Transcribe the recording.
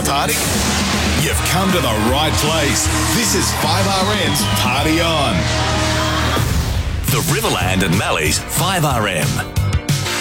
a party? You've come to the right place. This is 5RM's Party On. The Riverland and Mally's 5RM.